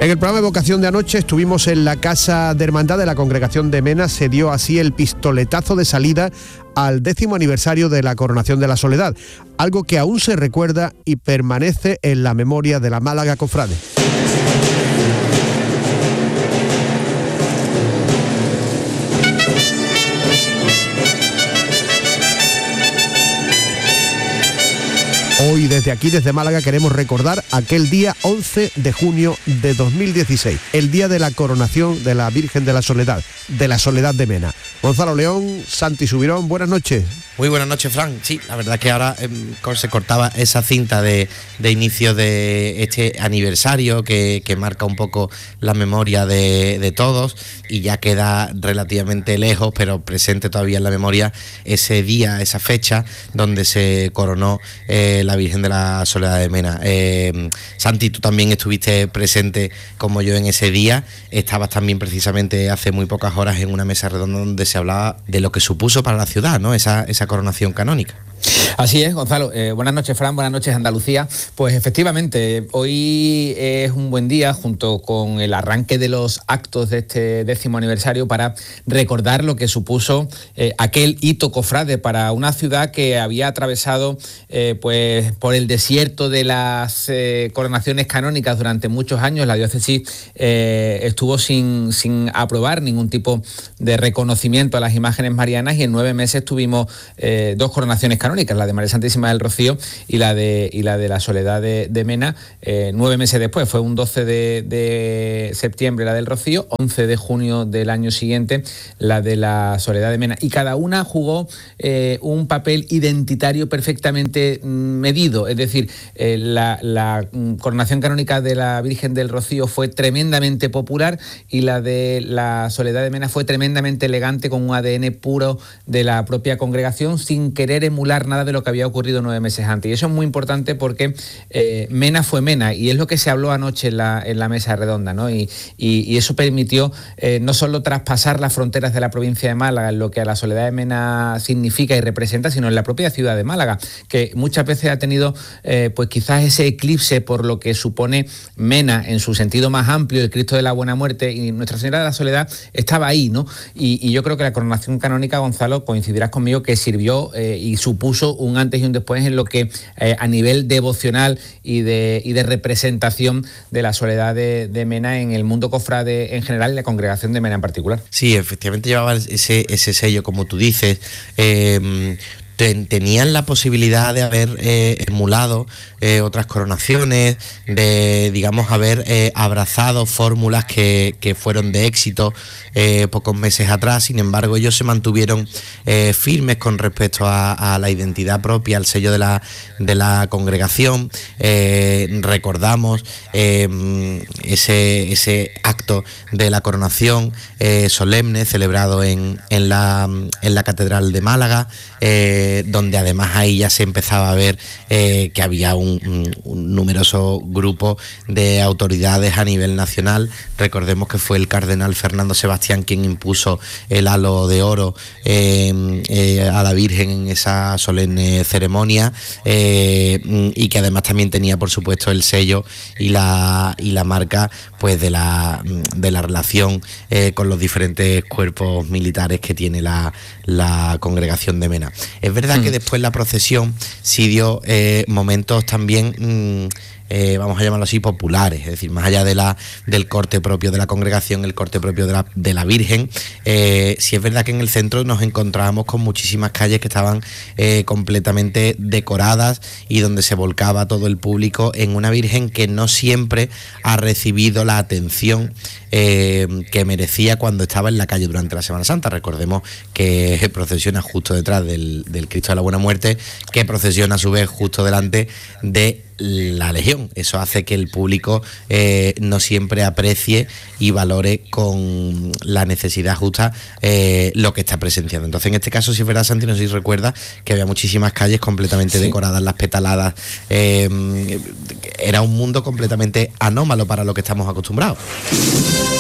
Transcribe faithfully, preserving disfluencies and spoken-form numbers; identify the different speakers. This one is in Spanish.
Speaker 1: En el programa de Vocación de anoche estuvimos en la Casa de Hermandad de la Congregación de Mena. Se dio así el pistoletazo de salida al décimo aniversario de la Coronación de la Soledad, algo que aún se recuerda y permanece en la memoria de la Málaga cofrade. Hoy desde aquí, desde Málaga, queremos recordar aquel día once de junio de dos mil dieciséis, el día de la coronación de la Virgen de la Soledad, de la Soledad de Mena. Gonzalo León, Santi Subirón, buenas noches.
Speaker 2: Muy buenas noches, Fran. Sí, la verdad es que ahora eh, se cortaba esa cinta de, de inicio de este aniversario que, que marca un poco la memoria de, de todos, y ya queda relativamente lejos, pero presente todavía en la memoria ese día, esa fecha donde se coronó eh, la Virgen de la Soledad de Mena. Eh, Santi, tú también estuviste presente como yo en ese día. Estabas también precisamente hace muy pocas horas en una mesa redonda donde se hablaba de lo que supuso para la ciudad, ¿no? Esa, esa coronación canónica.
Speaker 3: Así es, Gonzalo. Eh, buenas noches, Fran, buenas noches, Andalucía. Pues efectivamente, hoy es un buen día, junto con el arranque de los actos de este décimo aniversario, para recordar lo que supuso eh, aquel hito cofrade para una ciudad que había atravesado eh, pues por el desierto de las eh, coronaciones canónicas durante muchos años. La diócesis eh, estuvo sin, sin aprobar ningún tipo de reconocimiento a las imágenes marianas, y en nueve meses tuvimos eh, dos coronaciones canónicas, la de María Santísima del Rocío y la de, y la de la Soledad de, de Mena, eh, nueve meses después. Fue un doce de septiembre la del Rocío, once de junio del año siguiente la de la Soledad de Mena, y cada una jugó eh, un papel identitario perfectamente medido. Es decir, eh, la, la coronación canónica de la Virgen del Rocío fue tremendamente popular, y la de la Soledad de Mena fue tremendamente elegante, con un A D N puro de la propia congregación, sin querer emular nada de lo que había ocurrido nueve meses antes. Y eso es muy importante porque eh, Mena fue Mena, y es lo que se habló anoche en la, en la mesa redonda, ¿no? Y, y, y eso permitió eh, no solo traspasar las fronteras de la provincia de Málaga, en lo que a la Soledad de Mena significa y representa, sino en la propia ciudad de Málaga, que muchas veces ha tenido eh, pues quizás ese eclipse por lo que supone Mena en su sentido más amplio, el Cristo de la Buena Muerte, y Nuestra Señora de la Soledad estaba ahí, ¿no? Y, y yo creo que la coronación canónica, Gonzalo, coincidirás conmigo, que sirvió eh, y supuso un antes y un después en lo que eh, a nivel devocional y de, y de representación de la Soledad de, de Mena en el mundo cofrade en general y la congregación de Mena en particular.
Speaker 2: Sí, efectivamente llevaba ese, ese sello, como tú dices. Eh, tenían la posibilidad de haber eh, emulado eh, otras coronaciones, de, digamos, haber eh, abrazado fórmulas que, que fueron de éxito eh, pocos meses atrás. Sin embargo, ellos se mantuvieron eh, firmes con respecto a, a la identidad propia, al sello de la, de la congregación. Eh, recordamos eh, ese, ese acto de la coronación eh, solemne celebrado en, en, la, en la Catedral de Málaga, eh, donde además ahí ya se empezaba a ver eh, que había un, un, un numeroso grupo de autoridades a nivel nacional. Recordemos que fue el cardenal Fernando Sebastián quien impuso el halo de oro eh, eh, a la Virgen en esa solemne ceremonia, eh, y que además también tenía, por supuesto, el sello y la, y la marca pues de la, de la relación eh, con los diferentes cuerpos militares que tiene la, la congregación de Mena. Es verdad mm. que después la procesión sí dio eh, momentos también mmm, Eh, vamos a llamarlo así, populares, es decir, más allá de la, del corte propio de la congregación, el corte propio de la, de la Virgen. Eh, sí es verdad que en el centro nos encontrábamos con muchísimas calles que estaban eh, completamente decoradas, y donde se volcaba todo el público en una Virgen que no siempre ha recibido la atención eh, que merecía cuando estaba en la calle durante la Semana Santa. Recordemos que procesiona justo detrás del, del Cristo de la Buena Muerte, que procesiona a su vez justo delante de la Legión. Eso hace que el público eh, no siempre aprecie y valore con la necesidad justa eh, lo que está presenciando. Entonces, en este caso, si es verdad, Santi, no sé si recuerda que había muchísimas calles completamente sí. decoradas, las petaladas. Eh, era un mundo completamente anómalo para lo que estamos acostumbrados.